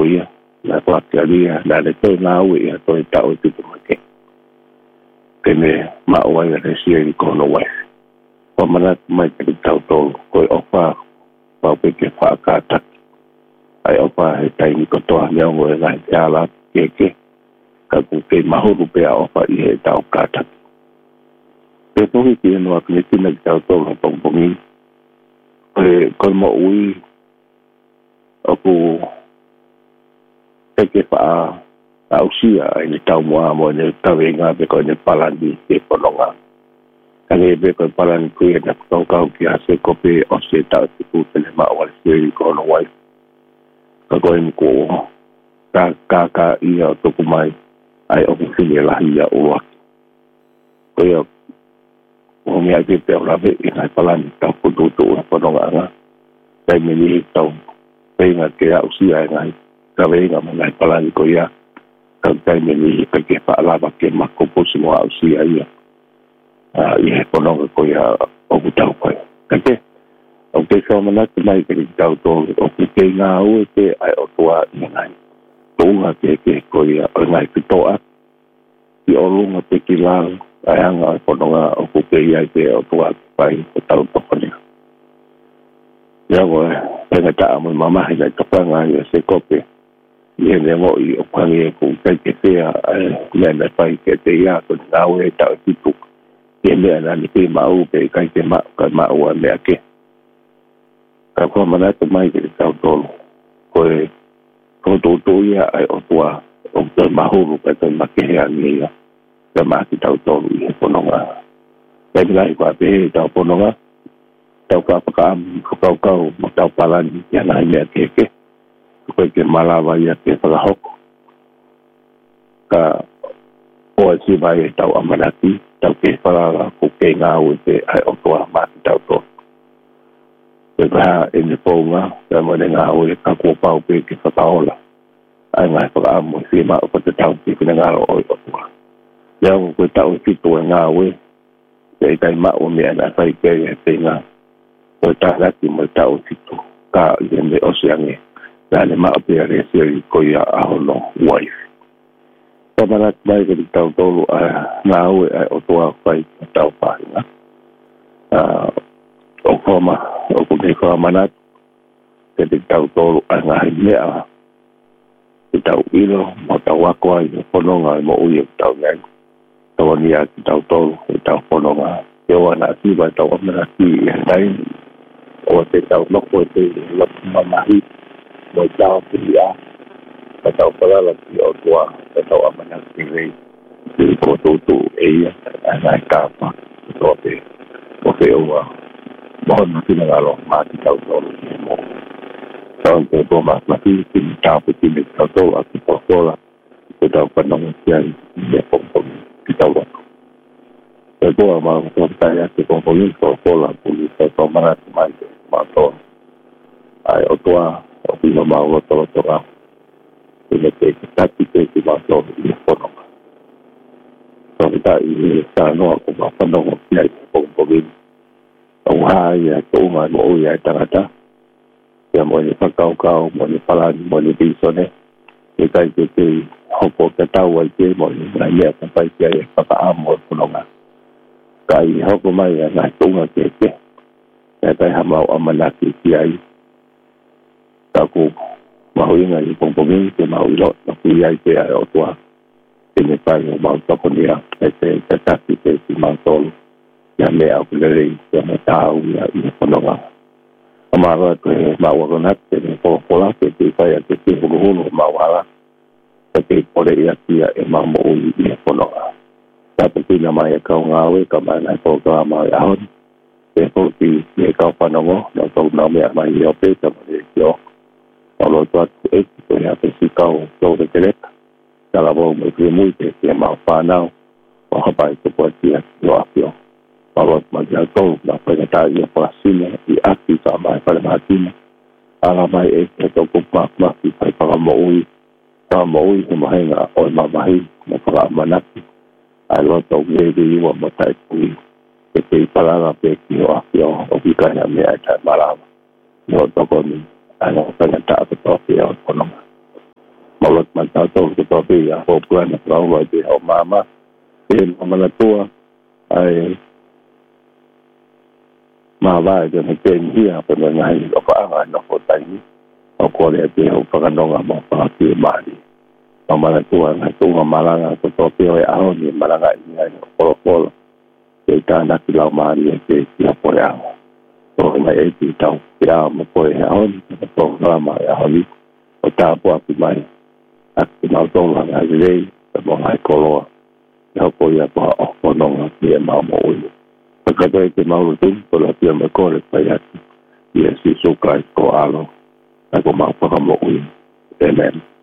koia na kwa kia na le toi ngā ui a toi tau i tupu make. Kene maua i resia i kono wai. Wa manat mai te tau tolu koi opa pau peke whaakataki. Ai opa he taimi kotoa neongo e ngai te ala keke. Ka ku kei mahuru pea opa i he tau kātaki. Pe tohi ki enu a kene tina ki tau tolu pongpongi. Koi mo ui oku teke wha ausia ai ni tau mua mo ne tawe ngā pe koe ne palani ke pononga. Kange pe koe palani kuia na kau ki hase kope o se tau te pūtene maua le siri kono wai. Ka koe ni ko ka ia o toku mai ai oku whini lahi a uaki. Koe o mea ke peo lawe i ngai palani tau pututu ua pononga anga. Kai meni tau peinga ke ausia e ngai. Kawenga mangai palani ko ia kai meni ke whaalava ke mako pusi mo ausia ia i he pononga ko ia o kutau koe. Kake, o ke whamanatu mai ke tau tōru o ke ngā ue te ai o tua i ngai. Tōunga ke ko ia o ngai pitoa i o lunga te ki lau ai anga o pononga o ke ia te o tua pai o tau tokonia. Ia koe, penga taa mo mamahi nai topanga i se kope ia ne mo i o pangi e kung kai ke tea mea me pai ke te ia ko ngā ue tau e tipu ia mea nani pe mau pe kai te mau a mea ke ka kua manatu mai ke tau tolu koe tōtō ia ai o tua o te mahuru pe te makehea ni ia te maki tau tolu i he pononga kai milai kua pehe tau pononga tau kāpakam kukau mo tau palani ia nai mea keke koe ke malawa ia ke whakahoko. Ka oa si vai e tau amanati, tau ke whalawa ko ke ngā ue te ai o toa mati tau tō. Te kaha e ne pōnga, ka mwane ngā ue ka kua pau pe ke whakaola. Ai ngai whakaamu si ma o te tau ki kina ngā oi o toa. Iau koe tau fitu e ngā ue, te i kai mao mea na whai kei e te ngā. Koe tānaki mo tau fitu, ka i me osiange. Nane maa pia rea siri ko ia ahono waif. Pamanat mai ke tau tolu a ngā ue ai o toa whai tau pāhinga. O koma, o kune kua manat, ke tau tolu a ngā mea, ke tau ilo, mo tau wakoa i pononga i mo ui e tau ngai. Tau ania ke tau tolu, ke tau pononga. Ke oa nā tiba tau amanaki i nai, o te tau loko e te loko mamahi, mo tau pia ka tau palala ki o tua ka tau amana ki rei ki ko tūtu e ia ngai kāpa o te ua mohon tina ngalo māti tau tolu ki mo tau te tō maki ki tāpu ki me tau tolu a ki pokola ki tau panonga ki ai me pongpongi ki tau wako te tōa maa tō tai ake pongpongi ki pokola puli te tō manati mai te mātoa ai o tua o pino mau o toa ina te taki te ki mātou i whanonga. Tō kita i tā noa ko ma whanonga ki ai pongpongin. Au hai a tōunga mo ui ai tangata. Ia mo ni whakaukau, mo ni palani, mo ni bisone. E kai te hopo ke tau ai te mo ni ngai mea ka pai ki ai whakaamo o whanonga. Kai hoko mai a ngai tōunga ke te. E kai hamau amanaki ki ai. Aku mahu inga i pongpongin ke mahu ilo na kui ai te ai o tua te me pai o mau tokonia e te taki te si mau tolu ia mea au kulerei ia me tāu ia i whanonga a maha koe mau akonat te me pola te te pai a te te hulu mau hala te te pole ia tia e mau mo ui i whanonga tāpe tina mai e kau ngāwe ka mai nai pōkā mai ahon te pōki e kau whanongo na tau nā mea mai i o pēta mai e ki o Alo tuat e ko ya te sikau tō te teleka. Tala wau mai pia mui te tia mau whanau. O hapai te pua tia ki o apio. Alo mai kia tō na whaingatā i a whakasine i aki ka mai whare mātina. Ala mai e te tō kupmak i pai whakamoui. Whakamoui he mahenga o i mamahi na whakamanaki. Alo tō ngeri iwa matai kui. Te te i palanga pe ki o apio o kikanya mea e tai marama. Mo toko ni. Ano kanya ta'a to pia o kononga. matau ke topi ya hopuan na wa te o mama e mama tua ai ma vai de te hia pe na ngai o pa anga no ko tai o ko le te o pa no ma pa te mali mama tua na tunga malanga ko topi o a ni malanga ni ai o e tāna ki lau maari e te kia pore aho. Tō mai e ti tau ki a mo pore e ahoni, tō ngā mai ahoni, o tāpua ki mai, a ki mau tonga ngā rei, e mo ngai koloa, e hoko ia pa o kononga ki e mau mo ui. Pakato e te mauru tun, ko la pia me kore pai ati, i e si suka i ko alo, e ko mau paka mo ui. Amen.